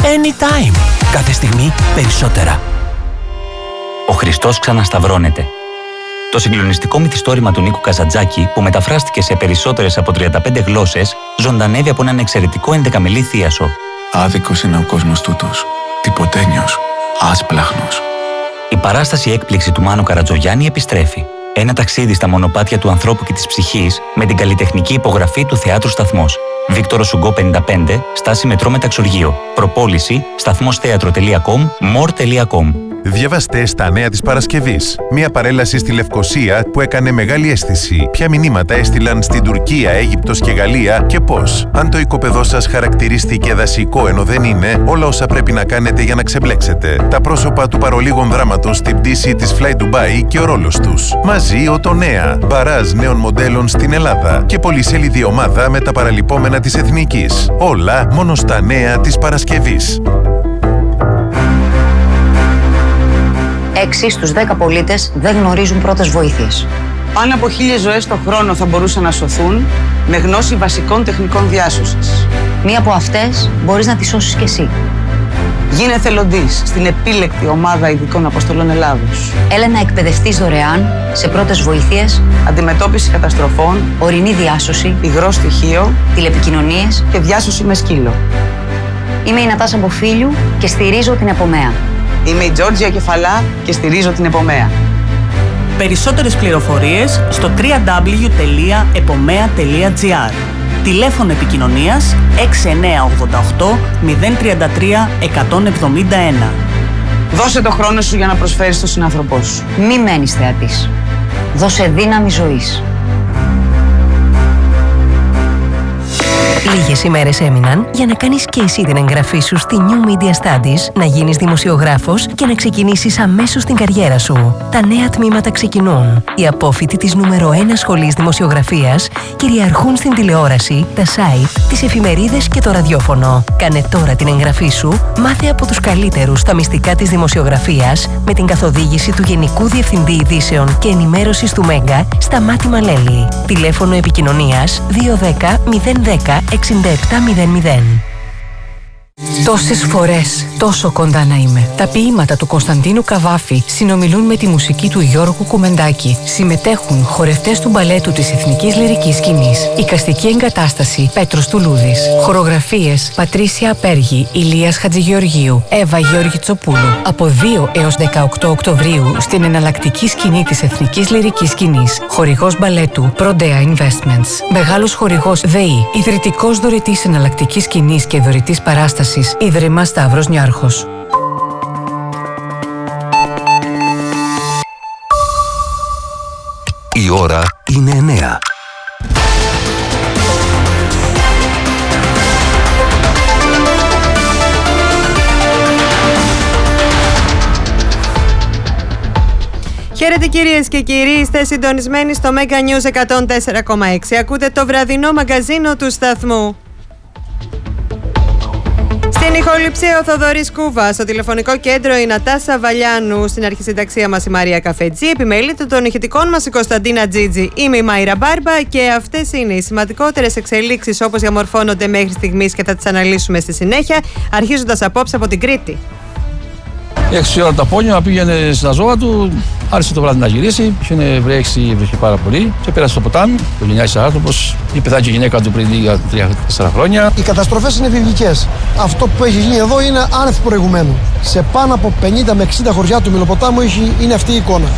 Anytime. Κάθε στιγμή περισσότερα. Ο Χριστός ξανασταυρώνεται. Το συγκλονιστικό μυθιστόρημα του Νίκου Καζαντζάκη, που μεταφράστηκε σε περισσότερες από 35 γλώσσες, ζωντανεύει από έναν εξαιρετικό 11μελή θίασο. Άδικος είναι ο κόσμος τούτος. Τυποτένιος. Άσπλαχνος. Η παράσταση έκπληξη του Μάνου Καρατζογιάννη επιστρέφει. Ένα ταξίδι στα μονοπάτια του ανθρώπου και της ψυχής με την καλλιτεχνική υπογραφή του Θεάτρου Σταθμός. Βίκτορο Σουγκό 55, στάση μετρό Μεταξουργείο. Προπόληση σταθμostheatro.com, more.com. Διαβαστές τα νέα της Παρασκευής. Μια παρέλαση στη Λευκοσία που έκανε μεγάλη αίσθηση. Ποια μηνύματα έστειλαν στην Τουρκία, Αίγυπτος και Γαλλία και πώς. Αν το οικοπεδό σας χαρακτηρίστηκε δασικό ενώ δεν είναι, όλα όσα πρέπει να κάνετε για να ξεμπλέξετε. Τα πρόσωπα του παρολίγων δράματος στην πτήση της Fly Dubai και ο ρόλος τους. Μαζί ο Τονέα, μπαράζ νέων μοντέλων στην Ελλάδα και πολυσέλιδη ομάδα με τα παραλυπόμενα της Εθνικής. Όλα μόνο στα νέα της Παρασκευής. 6 στους 10 πολίτες δεν γνωρίζουν πρώτες βοήθειες. Πάνω από 1.000 ζωές το χρόνο θα μπορούσαν να σωθούν με γνώση βασικών τεχνικών διάσωσης. Μία από αυτές μπορείς να τη σώσεις κι εσύ. Γίνε εθελοντής στην επίλεκτη ομάδα ειδικών αποστολών Ελλάδος. Έλα να εκπαιδευτείς δωρεάν σε πρώτες βοήθειες, αντιμετώπιση καταστροφών, ορεινή διάσωση, υγρό στοιχείο, τηλεπικοινωνίες και διάσωση με σκύλο. Είμαι η Νατάσα Μποφίλιου και στηρίζω την Επομέα. Είμαι η Τζόρτζια Κεφαλά και στηρίζω την Επομέα. Περισσότερες πληροφορίες στο www.epomea.gr. Τηλέφωνο επικοινωνίας 6988 033 171. Δώσε το χρόνο σου για να προσφέρεις στον συνάνθρωπό σου. Μη μένεις θεατής. Δώσε δύναμη ζωής. Λίγες ημέρες έμειναν για να κάνεις και εσύ την εγγραφή σου στη New Media Studies, να γίνεις δημοσιογράφος και να ξεκινήσεις αμέσως την καριέρα σου. Τα νέα τμήματα ξεκινούν. Οι απόφοιτοι της νούμερο 1 σχολής δημοσιογραφίας κυριαρχούν στην τηλεόραση, τα site, τις εφημερίδες και το ραδιόφωνο. Κάνε τώρα την εγγραφή σου, μάθε από τους καλύτερους τα μυστικά της δημοσιογραφίας με την καθοδήγηση του Γενικού Διευθυντή Ειδήσεων και Ενημέρωσης του Μέγκα, Σταμάτη Μαλέλη. Τηλέφωνο επικοινωνίας 210 010 6700. Τόσες φορές, τόσο κοντά να είμαι. Τα ποίηματα του Κωνσταντίνου Καβάφη συνομιλούν με τη μουσική του Γιώργου Κουμεντάκη. Συμμετέχουν χορευτές του μπαλέτου της Εθνικής Λυρικής Σκηνής. Εικαστική εγκατάσταση Πέτρος Τουλούδης. Χορογραφίες Πατρίσια Απέργη, Ηλίας Χατζηγεωργίου, Εύα Γεώργη Τσοπούλου. Από 2 έως 18 Οκτωβρίου στην εναλλακτική σκηνή της Εθνικής Λυρικής Σκηνής. Χορηγός μπαλέτου Prodea Investments. Μεγάλος χορηγός ΔΕΗ. Ιδρυτικός δωρητής εναλλακτικής σκηνής και δωρητής παράστασης. Ίδρυμα Σταύρος Νιάρχος. Η ώρα είναι 9. Χαίρετε κυρίες και κύριοι, είστε συντονισμένοι στο Mega News 104,6. Ακούτε το βραδινό μαγκαζίνο του σταθμού. Στην ηχοληψία ο Θοδωρής Κούβα, στο τηλεφωνικό κέντρο η Νατάσα Βαλιάνου, στην αρχισυνταξία μας η Μαρία Καφετζή, επιμέλεια των ηχητικών μας η Κωνσταντίνα Τζίτζη. Είμαι η Μάιρα Μπάρμπα και αυτές είναι οι σημαντικότερες εξελίξεις όπως διαμορφώνονται μέχρι στιγμής και θα τις αναλύσουμε στη συνέχεια, αρχίζοντας απόψε από την Κρήτη. 6 ώρα το απόγευμα πήγαινε στα ζώα του, άρχισε το βράδυ να γυρίσει. Είχε βρέξει, βρήκε πάρα πολύ και πέρασε στο ποτάμι. Το γενιάζει άνθρωπος, η πεθάνει η γυναίκα του πριν λίγα 3-4 χρόνια. Οι καταστροφές είναι βιβλικές. Αυτό που έχει γίνει εδώ είναι άνευ προηγουμένου. Σε πάνω από 50 με 60 χωριά του Μελοποτάμου είναι αυτή η εικόνα.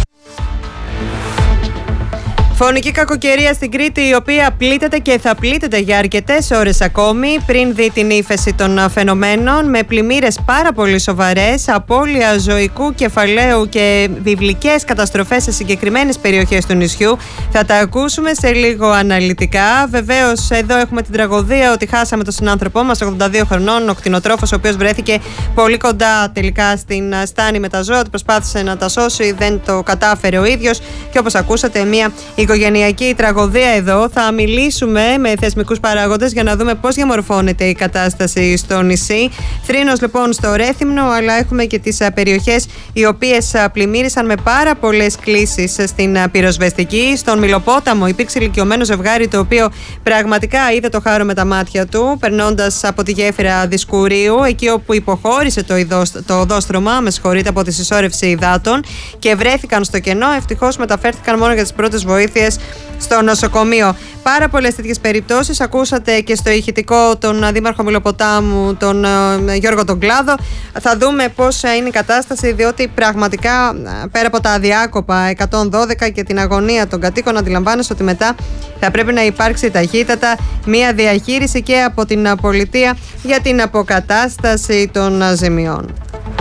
Φωνική κακοκαιρία στην Κρήτη, η οποία πλήττεται και θα πλήττεται για αρκετές ώρες ακόμη πριν δει την ύφεση των φαινομένων, με πλημμύρες πάρα πολύ σοβαρές, απώλεια ζωικού κεφαλαίου και βιβλικές καταστροφές σε συγκεκριμένες περιοχές του νησιού. Θα τα ακούσουμε σε λίγο αναλυτικά. Βεβαίως, εδώ έχουμε την τραγωδία ότι χάσαμε τον συνάνθρωπό μας, 82 χρονών, ο κτηνοτρόφος, ο οποίος βρέθηκε πολύ κοντά τελικά στην στάνη με τα ζώα του. Προσπάθησε να τα σώσει, δεν το κατάφερε ο ίδιος. Και όπως ακούσατε, μια οικογενειακή τραγωδία εδώ. Θα μιλήσουμε με θεσμικούς παράγοντες για να δούμε πώς διαμορφώνεται η κατάσταση στο νησί. Θρήνος λοιπόν στο Ρέθυμνο, αλλά έχουμε και τις περιοχές οι οποίες πλημμύρισαν με πάρα πολλές κλήσεις στην πυροσβεστική. Στον Μυλοπόταμο υπήρξε ηλικιωμένο ζευγάρι το οποίο πραγματικά είδε το χάρο με τα μάτια του, περνώντας από τη γέφυρα Δισκουρίου, εκεί όπου υποχώρησε το οδόστρωμα, από τη συσσόρευση υδάτων, και βρέθηκαν στο κενό. Ευτυχώς μεταφέρθηκαν μόνο για τις πρώτες βοήθειες στο νοσοκομείο. Πάρα πολλές τέτοιες περιπτώσεις. Ακούσατε και στο ηχητικό τον Δήμαρχο Μυλοποτάμου, τον Γιώργο τον Κλάδο. Θα δούμε πώς είναι η κατάσταση, διότι πραγματικά πέρα από τα αδιάκοπα 112 και την αγωνία των κατοίκων, αντιλαμβάνεσαι ότι μετά θα πρέπει να υπάρξει ταχύτατα μια διαχείριση και από την πολιτεία για την αποκατάσταση των ζημιών.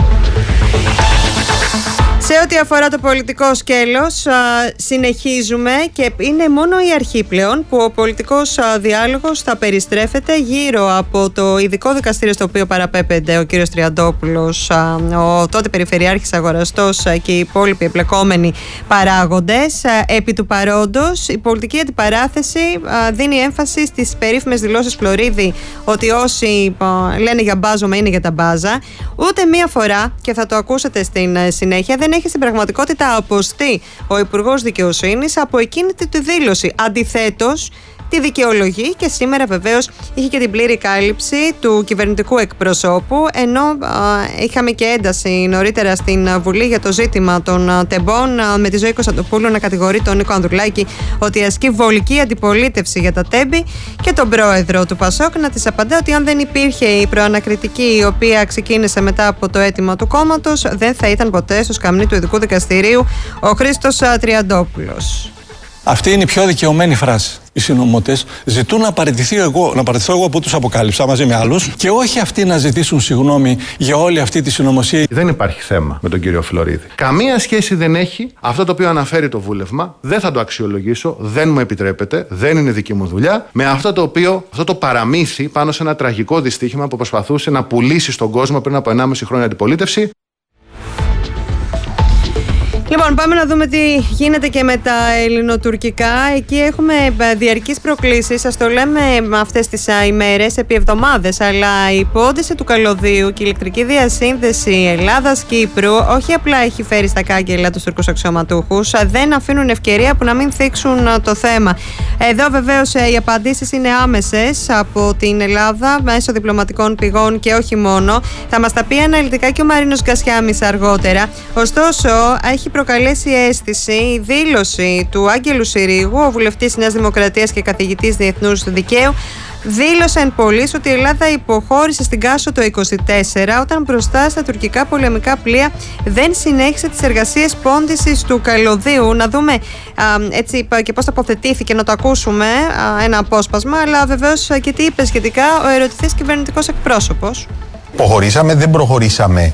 Σε ό,τι αφορά το πολιτικό σκέλος, συνεχίζουμε και είναι μόνο η αρχή πλέον που ο πολιτικός διάλογος θα περιστρέφεται γύρω από το ειδικό δικαστήριο στο οποίο παραπέμπεται ο κύριος Τριαντόπουλος, ο τότε Περιφερειάρχης Αγοραστός και οι υπόλοιποι εμπλεκόμενοι παράγοντες. Επί του παρόντος, η πολιτική αντιπαράθεση δίνει έμφαση στις περίφημες δηλώσεις Φλωρίδη ότι όσοι λένε για μπάζωμα είναι για τα μπάζα. Ούτε μία φορά, και θα το ακούσετε στην συνέχεια, δεν έχει στην πραγματικότητα αποστεί ο Υπουργός Δικαιοσύνης από εκείνη τη δήλωση. Αντιθέτως, τη δικαιολογεί και σήμερα βεβαίως είχε και την πλήρη κάλυψη του κυβερνητικού εκπροσώπου, ενώ είχαμε και ένταση νωρίτερα στην Βουλή για το ζήτημα των τεμπών, με τη Ζωή Κωνσταντοπούλου να κατηγορεί τον Νίκο Ανδρουλάκη ότι ασκεί βολική αντιπολίτευση για τα τέμπη, και τον πρόεδρο του Πασόκ να της απαντά ότι αν δεν υπήρχε η προανακριτική η οποία ξεκίνησε μετά από το αίτημα του κόμματος, δεν θα ήταν ποτέ στο σκαμνί του ειδικού δικαστηρίου ο Χρήστος Τριαντόπουλος. Αυτή είναι η πιο δικαιωμένη φράση. Οι συνωμοτές ζητούν να παραιτηθώ εγώ που τους αποκάλυψα μαζί με άλλους, και όχι αυτοί να ζητήσουν συγγνώμη για όλη αυτή τη συνωμοσία. Δεν υπάρχει θέμα με τον κύριο Φλωρίδη. Καμία σχέση δεν έχει αυτό το οποίο αναφέρει το βούλευμα. Δεν θα το αξιολογήσω, δεν μου επιτρέπεται, δεν είναι δική μου δουλειά. Με αυτό το παραμύθι πάνω σε ένα τραγικό δυστύχημα που προσπαθούσε να πουλήσει στον κόσμο πριν από 1,5 χρόνια αντιπολίτευση. Λοιπόν, πάμε να δούμε τι γίνεται και με τα ελληνοτουρκικά. Εκεί έχουμε διαρκείς προκλήσεις, σας το λέμε αυτές τις ημέρες, επί εβδομάδες, αλλά η πόντιση του καλωδίου και η ηλεκτρική διασύνδεση Ελλάδας-Κύπρου όχι απλά έχει φέρει στα κάγκελα τους Τούρκους αξιωματούχους, δεν αφήνουν ευκαιρία που να μην θίξουν το θέμα. Εδώ βεβαίως οι απαντήσεις είναι άμεσες από την Ελλάδα μέσω διπλωματικών πηγών και όχι μόνο. Θα μας τα πει αναλυτικά και ο Μαρίνος Γκασιάμης αργότερα. Ωστόσο, έχει προκαλέσει αίσθηση η δήλωση του Άγγελου Συρίγου, ο βουλευτής Νέας Δημοκρατίας και καθηγητής διεθνούς δικαίου. Δήλωσε εν πωλής ότι η Ελλάδα υποχώρησε στην Κάσο το 1924 όταν μπροστά στα τουρκικά πολεμικά πλοία δεν συνέχισε τις εργασίες πόντισης του καλωδίου. Να δούμε έτσι και πώς τοποθετήθηκε, να το ακούσουμε ένα απόσπασμα, αλλά βεβαίως και τι είπε σχετικά ο ερωτηθής κυβερνητικός εκπρόσωπος. Προχωρήσαμε, δεν προχωρήσαμε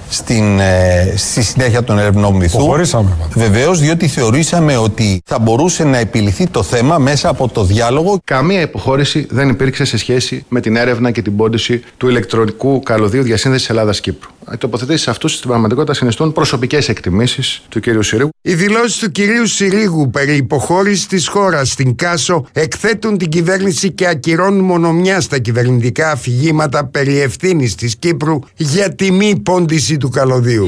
στη συνέχεια των ερευνών βυθού. Προχωρήσαμε. Βεβαίως, διότι θεωρήσαμε ότι θα μπορούσε να επιληθεί το θέμα μέσα από το διάλογο. Καμία υποχώρηση δεν υπήρξε σε σχέση με την έρευνα και την πόντιση του ηλεκτρονικού καλωδίου διασύνδεσης Ελλάδας-Κύπρου. Οι τοποθετήσεις αυτούς στην πραγματικότητα συνιστούν προσωπικές εκτιμήσεις του κυρίου Συρίγου. Οι δηλώσεις του κυρίου Συρίγου περί υποχώρησης της χώρας στην Κάσο εκθέτουν την κυβέρνηση και ακυρώνουν μονομιά στα κυβερνητικά αφηγήματα περί ευθύνης της Κύπρου για τη μη πόντιση του καλωδίου.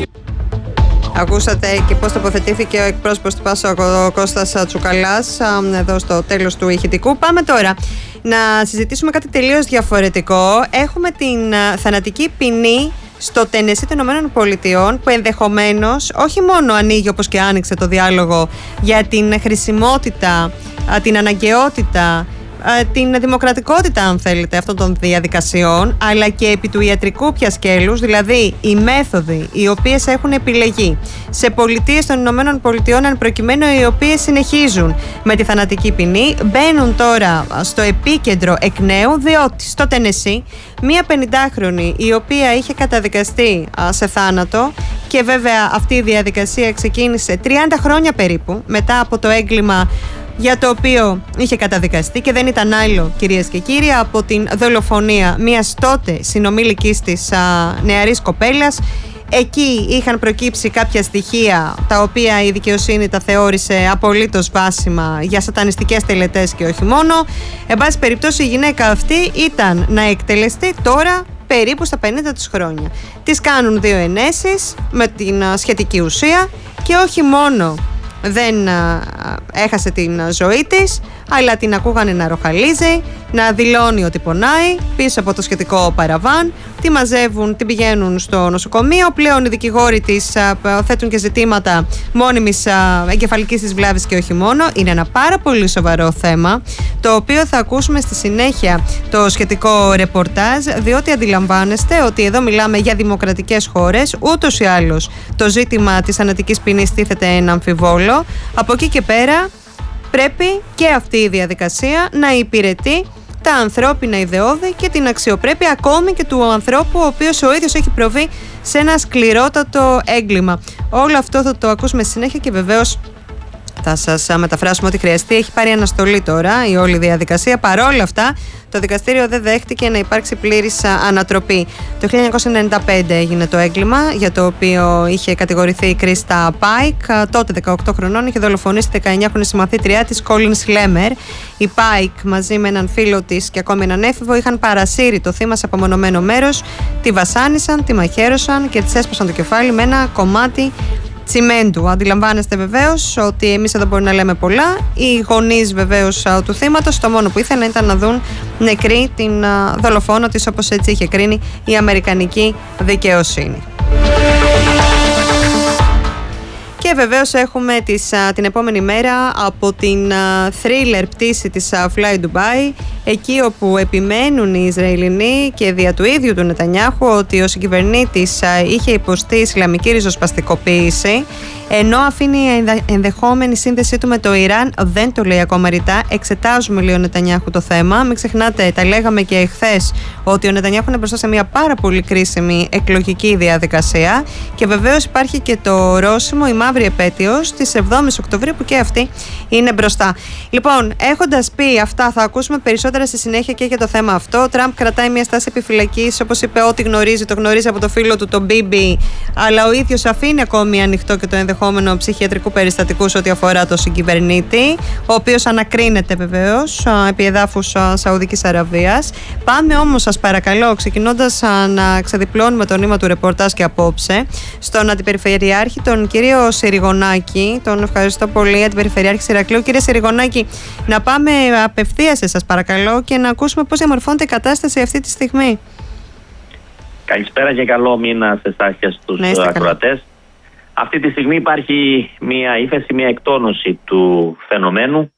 Ακούσατε και πώς τοποθετήθηκε ο εκπρόσωπος του ΠΑΣΟΚ, ο Κώστας Τσουκαλάς, εδώ στο τέλος του ηχητικού. Πάμε τώρα να συζητήσουμε κάτι τελείως διαφορετικό. Έχουμε την θανατική ποινή στο Τενεσί των ΗΠΑ, που ενδεχομένως όχι μόνο ανοίγει, όπως και άνοιξε, το διάλογο για την χρησιμότητα, την αναγκαιότητα, την δημοκρατικότητα, αν θέλετε, αυτών των διαδικασιών, αλλά και επί του ιατρικού πια σκέλους, δηλαδή οι μέθοδοι οι οποίες έχουν επιλεγεί σε πολιτείες των ΗΠΑ, αν προκειμένου, οι οποίες συνεχίζουν με τη θανατική ποινή, μπαίνουν τώρα στο επίκεντρο εκ νέου, διότι στο Τενεσί μία 50χρονη η οποία είχε καταδικαστεί σε θάνατο, και βέβαια αυτή η διαδικασία ξεκίνησε 30 χρόνια περίπου μετά από το έγκλημα για το οποίο είχε καταδικαστεί, και δεν ήταν άλλο, κυρίες και κύριοι, από την δολοφονία μιας τότε συνομήλικης της νεαρής κοπέλας. Εκεί είχαν προκύψει κάποια στοιχεία τα οποία η δικαιοσύνη τα θεώρησε απολύτως βάσιμα για σατανιστικές τελετές και όχι μόνο. Εν πάση περιπτώσει, η γυναίκα αυτή ήταν να εκτελεστεί τώρα περίπου στα 50 της χρόνια. Της κάνουν 2 ενέσεις με την σχετική ουσία και όχι μόνο δεν έχασε την ζωή της, αλλά την ακούγανε να ροχαλίζει, να δηλώνει ότι πονάει πίσω από το σχετικό παραβάν. Τη μαζεύουν, την πηγαίνουν στο νοσοκομείο. Πλέον οι δικηγόροι της θέτουν και ζητήματα μόνιμης εγκεφαλικής της βλάβης και όχι μόνο. Είναι ένα πάρα πολύ σοβαρό θέμα, το οποίο θα ακούσουμε στη συνέχεια το σχετικό ρεπορτάζ, διότι αντιλαμβάνεστε ότι εδώ μιλάμε για δημοκρατικές χώρες. Ούτως ή άλλως το ζήτημα της θανατικής ποινής τίθεται ένα αμφιβόλο. Από εκεί και πέρα πρέπει και αυτή η διαδικασία να υπηρετεί τα ανθρώπινα ιδεώδη και την αξιοπρέπεια ακόμη και του ανθρώπου ο οποίος ο ίδιος έχει προβεί σε ένα σκληρότατο έγκλημα. Όλο αυτό θα το ακούσουμε στη συνέχεια και βεβαίως θα σας μεταφράσουμε ό,τι χρειαστεί. Έχει πάρει αναστολή τώρα η όλη διαδικασία. Παρόλα αυτά, το δικαστήριο δεν δέχτηκε να υπάρξει πλήρης ανατροπή. Το 1995 έγινε το έγκλημα για το οποίο είχε κατηγορηθεί η Κρίστα Πάικ. Τότε 18 χρονών είχε δολοφονήσει 19χρονη συμμαθήτριά της Κόλιν Σλέμερ. Η Πάικ μαζί με έναν φίλο της και ακόμη έναν έφηβο είχαν παρασύρει το θύμα σε απομονωμένο μέρος, τη βασάνισαν, τη μαχαίρωσαν και της έσπασαν το κεφάλι με ένα κομμάτι τσιμέντου. Αντιλαμβάνεστε βεβαίως ότι εμείς εδώ μπορεί να λέμε πολλά. Οι γονείς βεβαίως του θύματος το μόνο που ήθελαν ήταν να δουν νεκρή την δολοφόνο της, όπως έτσι είχε κρίνει η αμερικανική δικαιοσύνη. Και βεβαίως έχουμε την επόμενη μέρα από την thriller πτήση της Fly Dubai, εκεί όπου επιμένουν οι Ισραηλινοί και δια του ίδιου του Νετανιάχου ότι ο συγκυβερνήτης είχε υποστεί ισλαμική ριζοσπαστικοποίηση, ενώ αφήνει ενδεχόμενη σύνδεσή του με το Ιράν δεν το λέει ακόμα ρητά. Εξετάζουμε λίγο Νετανιάχου το θέμα. Μην ξεχνάτε, τα λέγαμε και εχθές, ότι ο Νετανιάχου είναι μπροστά σε μια πάρα πολύ κρίσιμη εκλογική διαδικασία και βεβαίως υπάρχει και το ορόσημο, η μαύρη επέτειος της 7ης Οκτωβρίου που και αυτή είναι μπροστά. Λοιπόν, έχοντας πει αυτά, θα ακούσουμε περισσότερα στη συνέχεια και για το θέμα αυτό. Ο Τραμπ κρατάει μια στάση επιφυλακής, όπως είπε, ό,τι γνωρίζει το γνωρίζει από το φίλο του τον Μπίμπι, αλλά ο ίδιος αφήνει ακόμη ανοιχτό και το ενδεχόμενο ψυχιατρικού περιστατικού σε ό,τι αφορά το συγκυβερνήτη, ο οποίος ανακρίνεται βεβαίως επί εδάφους Σαουδικής Αραβίας. Πάμε όμως, σας παρακαλώ, ξεκινώντας να ξεδιπλώνουμε το νήμα του ρεπορτάζ και απόψε στον Αντιπεριφερειάρχη, τον κύριο Συριγωνάκη. Τον ευχαριστώ πολύ, Αντιπεριφερειάρχη Ηρακλείου. Κύριε Συριγωνάκη, να πάμε απευθείας σε σας παρακαλώ και να ακούσουμε πώς διαμορφώνεται η κατάσταση αυτή τη στιγμή. Καλησπέρα και καλό μήνα σε εσάς και στους ακροατές. Αυτή τη στιγμή υπάρχει μια ύφεση, μια εκτόνωση του φαινομένου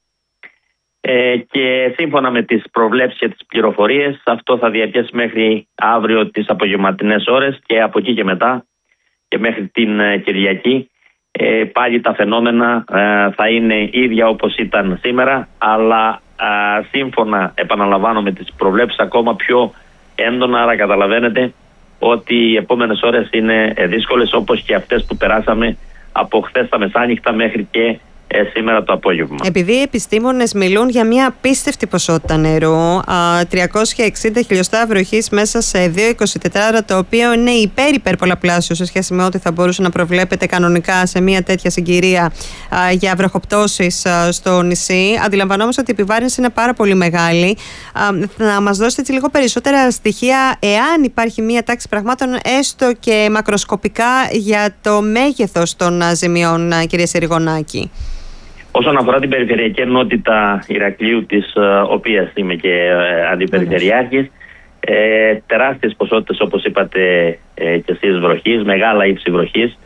και σύμφωνα με τις προβλέψεις και τις πληροφορίες αυτό θα διαρκέσει μέχρι αύριο τις απογευματινές ώρες και από εκεί και μετά και μέχρι την Κυριακή πάλι τα φαινόμενα θα είναι ίδια όπως ήταν σήμερα, αλλά σύμφωνα, επαναλαμβάνω, με τις προβλέψεις ακόμα πιο έντονα, άρα καταλαβαίνετε ότι οι επόμενες ώρες είναι δύσκολες, όπως και αυτές που περάσαμε από χθες τα μεσάνυχτα μέχρι και σήμερα το απόγευμα. Επειδή οι επιστήμονες μιλούν για μια απίστευτη ποσότητα νερού, 360 χιλιοστά βροχής μέσα σε 2-24, το οποίο είναι υπέρ πολλαπλάσιο σε σχέση με ό,τι θα μπορούσε να προβλέπετε κανονικά σε μια τέτοια συγκυρία για βροχοπτώσεις στο νησί. Αντιλαμβανόμαστε ότι η επιβάρυνση είναι πάρα πολύ μεγάλη. Να μας δώσετε έτσι λίγο περισσότερα στοιχεία, εάν υπάρχει μια τάξη πραγμάτων, έστω και μακροσκοπικά, για το μέγεθος των ζημιών, κύριε Συριγωνάκη. Όσον αφορά την περιφερειακή ενότητα Ηρακλείου, της οποίας είμαι και αντιπεριφερειάρχης, τεράστιες ποσότητες, όπως είπατε και εσείς, βροχής, μεγάλα ύψη βροχής,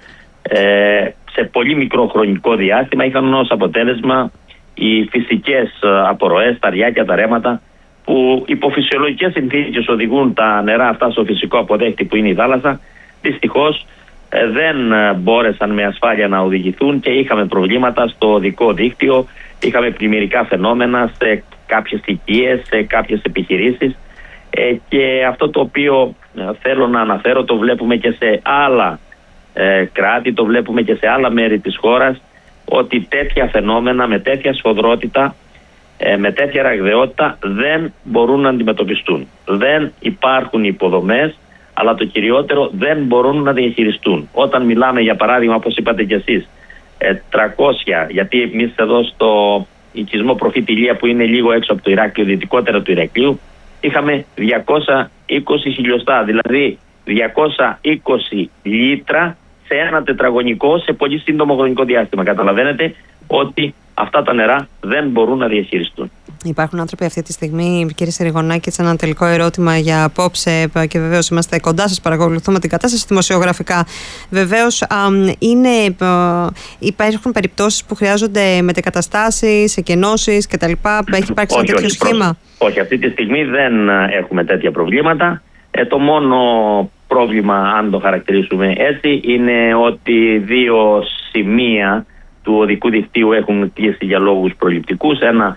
σε πολύ μικρό χρονικό διάστημα είχαν ως αποτέλεσμα οι φυσικές απορροές, τα ριάκια, τα ρέματα, που υπό φυσιολογικές συνθήκες οδηγούν τα νερά αυτά στο φυσικό αποδέκτη που είναι η θάλασσα. Δυστυχώς δεν μπόρεσαν με ασφάλεια να οδηγηθούν και είχαμε προβλήματα στο οδικό δίκτυο, είχαμε πλημμυρικά φαινόμενα σε κάποιες οικίες, σε κάποιες επιχειρήσεις και αυτό το οποίο θέλω να αναφέρω το βλέπουμε και σε άλλα κράτη, το βλέπουμε και σε άλλα μέρη της χώρας, ότι τέτοια φαινόμενα με τέτοια σφοδρότητα, με τέτοια ραγδαιότητα δεν μπορούν να αντιμετωπιστούν. Δεν υπάρχουν υποδομές αλλά το κυριότερο, δεν μπορούν να διαχειριστούν. Όταν μιλάμε, για παράδειγμα, όπως είπατε κι εσείς, 300, γιατί εμείς εδώ στο οικισμό Προφήτη Ηλία, που είναι λίγο έξω από το Ηράκλειο, δυτικότερα του Ηρακλείου, είχαμε 220 χιλιοστά, δηλαδή 220 λίτρα σε ένα τετραγωνικό σε πολύ σύντομο χρονικό διάστημα. Καταλαβαίνετε ότι αυτά τα νερά δεν μπορούν να διαχειριστούν. Υπάρχουν άνθρωποι αυτή τη στιγμή, κύριε Σεριγωνάκη, σε ένα τελικό ερώτημα για απόψε, και βεβαίως είμαστε κοντά σας, παρακολουθούμε την κατάσταση δημοσιογραφικά. Βεβαίως υπάρχουν περιπτώσεις που χρειάζονται μετεκαταστάσεις, εκενώσεις κτλ. Έχει υπάρξει ένα τέτοιο σχήμα? Όχι, αυτή τη στιγμή δεν έχουμε τέτοια προβλήματα. Το μόνο πρόβλημα, αν το χαρακτηρίσουμε έτσι, είναι ότι 2 σημεία του οδικού δικτύου έχουν κλείσει για λόγους προληπτικούς. Ένα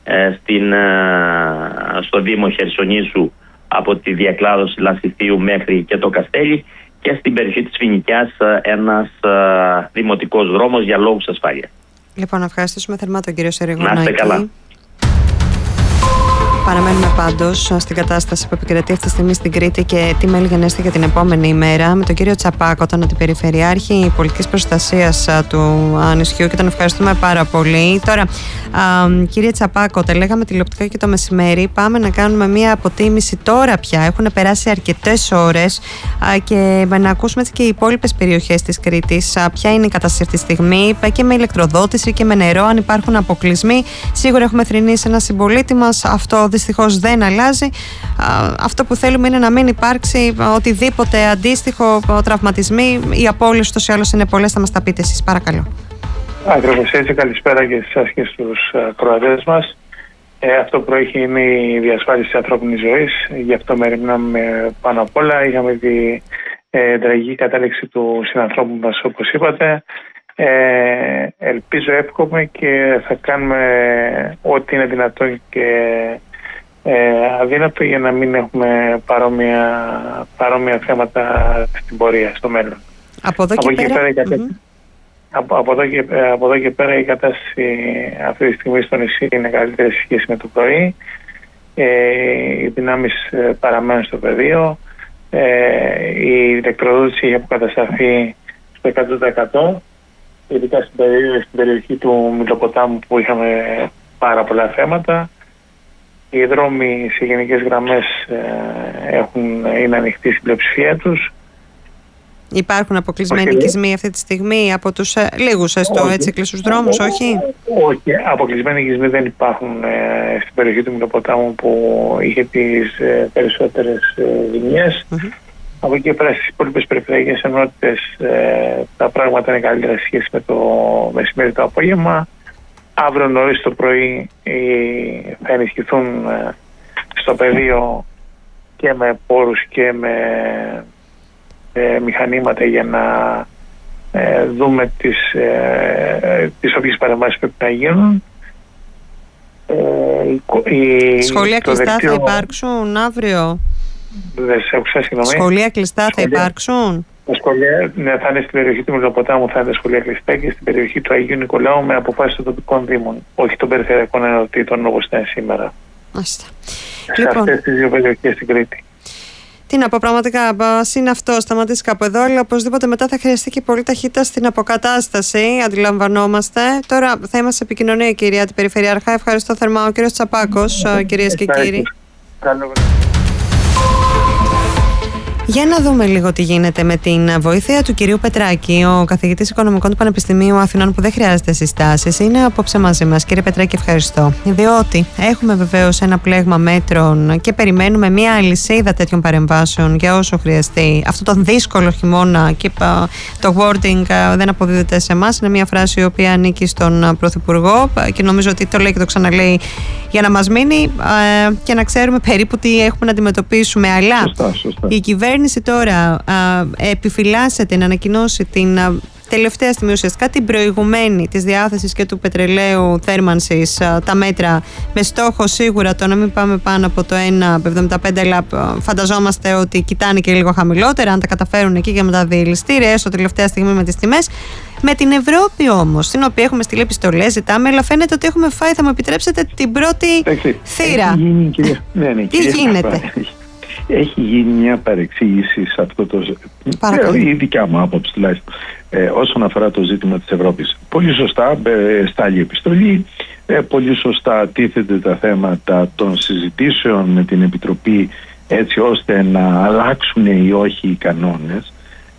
στο Δήμο Χερσονήσου, από τη διακλάδωση Λασιθίου μέχρι και το Καστέλι, και στην περιοχή της Φοινικιάς ένας δημοτικός δρόμος για λόγους ασφάλειας. Λοιπόν, να ευχαριστήσουμε θερμά τον κύριο Σεριγωνάκη. Να είστε καλά. Παραμένουμε πάντως στην κατάσταση που επικρατεί αυτή τη στιγμή στην Κρήτη και τι μέλη γενέστε για την επόμενη ημέρα με τον κύριο Τσαπάκο, τον Αντιπεριφερειάρχη Πολιτικής Προστασίας του νησιού, και τον ευχαριστούμε πάρα πολύ. Τώρα, κύριε Τσαπάκο, τα λέγαμε τηλεοπτικά και το μεσημέρι. Πάμε να κάνουμε μία αποτίμηση τώρα πια. Έχουν περάσει αρκετές ώρες και να ακούσουμε έτσι και οι υπόλοιπες περιοχές της Κρήτης. Ποια είναι η κατάσταση αυτή τη στιγμή και με ηλεκτροδότηση και με νερό, αν υπάρχουν αποκλεισμοί. Σίγουρα έχουμε θρηνήσει ένα συμπολίτη μας. Αυτό δυστυχώς δεν αλλάζει. Αυτό που θέλουμε είναι να μην υπάρξει οτιδήποτε αντίστοιχο, τραυματισμοί. Οι απώλειες ούτως ή άλλως είναι πολλές. Θα μας τα πείτε εσείς, παρακαλώ. Ακριβώς έτσι. Καλησπέρα και σε εσάς και στους ακροατές μας. Αυτό που προέχει είναι η διασφάλιση της ανθρώπινης ζωής. Γι' αυτό μεριμνάμε πάνω απ' όλα. Είχαμε τη τραγική κατάληξη του συνανθρώπου μας, όπως είπατε. Ελπίζω, εύχομαι και θα κάνουμε ό,τι είναι δυνατό και αδύνατο για να μην έχουμε παρόμοια θέματα στην πορεία, στο μέλλον. Από εδώ και πέρα η κατάσταση αυτή τη στιγμή στο νησί είναι καλύτερη σε σχέση με το πρωί. Οι δυνάμεις παραμένουν στο πεδίο. Η ηλεκτροδότηση έχει αποκατασταθεί στο 100%. Ειδικά στην περιοχή του Μιλοποτάμου που είχαμε πάρα πολλά θέματα. Οι δρόμοι σε γενικές γραμμές είναι ανοιχτοί στην πλειοψηφία τους. Υπάρχουν αποκλεισμένοι οικισμοί αυτή τη στιγμή από τους λίγους κλειστούς δρόμους, όχι? Όχι, αποκλεισμένοι οικισμοί δεν υπάρχουν στην περιοχή του Μιλοποτάμου που είχε τις περισσότερες ζημιές. Από εκεί πέρα στις υπόλοιπες περιφερειακές ενότητες τα πράγματα είναι καλύτερα σε σχέση με το μεσημέρι, το απόγευμα. Αύριο νωρίς το πρωί θα ενισχυθούν στο πεδίο και με πόρους και με μηχανήματα για να δούμε τις όποιες παρεμβάσεις πρέπει να γίνουν. Σχολεία κλειστά θα υπάρξουν αύριο? Δεν σε άκουσα, συγγνώμη. Σχολεία κλειστά θα υπάρξουν? Τα σχολεία, ναι, θα είναι στην περιοχή του Μιλοποτάμου, θα είναι σχολεία κλειστά, και στην περιοχή του Αγίου Νικολάου με αποφάσεις των τοπικών δήμων, όχι των περιφερειακών ενωτήτων όπως ήταν σήμερα. Μάλιστα. Σε αυτές τις δύο περιοχές στην Κρήτη. Τι να πω, πραγματικά είναι αυτό, σταματήσει κάπου εδώ, αλλά οπωσδήποτε μετά θα χρειαστεί και πολύ ταχύτητα στην αποκατάσταση, αντιλαμβανόμαστε. Τώρα θα είμαστε σε επικοινωνία, κυρία Αντιπεριφερειάρχα. Ευχαριστώ θερμά. Ο κύριος Τσαπάκος, κυρίες και κύριοι. Για να δούμε λίγο τι γίνεται με την βοήθεια του κυρίου Πετράκη, ο καθηγητής Οικονομικών του Πανεπιστημίου Αθηνών, που δεν χρειάζεται συστάσεις, είναι απόψε μαζί μας. Κύριε Πετράκη, ευχαριστώ. Διότι έχουμε βεβαίως ένα πλέγμα μέτρων και περιμένουμε μια αλυσίδα τέτοιων παρεμβάσεων για όσο χρειαστεί. Αυτό το δύσκολο χειμώνα, και το wording δεν αποδίδεται σε εμάς. Είναι μια φράση η οποία ανήκει στον Πρωθυπουργό και νομίζω ότι το λέει και το ξαναλέει για να μας μείνει και να ξέρουμε περίπου τι έχουμε να αντιμετωπίσουμε. Αλλά σωστά. Η κυβέρνηση τώρα επιφυλάσσεται να ανακοινώσει την τελευταία στιγμή, ουσιαστικά την προηγουμένη της διάθεσης και του πετρελαίου θέρμανσης, τα μέτρα, με στόχο σίγουρα το να μην πάμε πάνω από το 1,75, αλλά φανταζόμαστε ότι κοιτάνε και λίγο χαμηλότερα, αν τα καταφέρουν εκεί και με τα διελιστήρια, έστω τελευταία στιγμή με τις τιμές. Με την Ευρώπη όμως, στην οποία έχουμε στείλει επιστολές, ζητάμε, αλλά φαίνεται ότι έχουμε φάει, θα μου επιτρέψετε, την πρώτη θύρα. Τι γίνεται? Έχει γίνει μια παρεξήγηση σε αυτό το. Η δικιά μου άποψη τουλάχιστον. Όσον αφορά το ζήτημα της Ευρώπης. Πολύ σωστά στάλει επιστολή. Πολύ σωστά τίθεται τα θέματα των συζητήσεων με την Επιτροπή, έτσι ώστε να αλλάξουν ή όχι οι κανόνες,